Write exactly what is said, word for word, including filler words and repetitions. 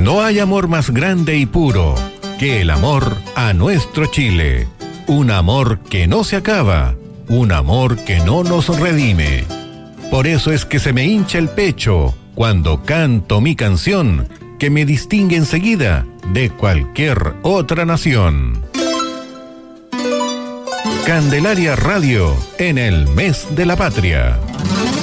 No hay amor más grande y puro que el amor a nuestro Chile. Un amor que no se acaba, un amor que no nos redime. Por eso es que se me hincha el pecho cuando canto mi canción, que me distingue enseguida de cualquier otra nación. Candelaria Radio en el mes de la patria.